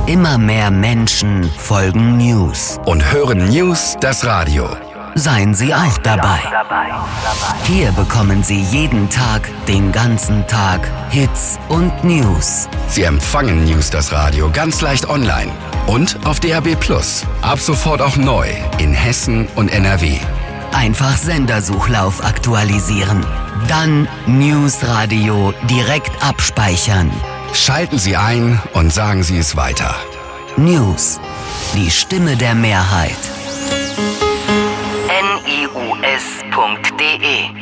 Immer mehr Menschen folgen News. Und hören News das Radio. Seien Sie auch dabei. Hier bekommen Sie jeden Tag, den ganzen Tag, Hits und News. Sie empfangen News das Radio ganz leicht online und auf DAB+. Ab sofort auch neu in Hessen und NRW. Einfach Sendersuchlauf aktualisieren. Dann News Radio direkt abspeichern. Schalten Sie ein und sagen Sie es weiter. News. Die Stimme der Mehrheit. nius.de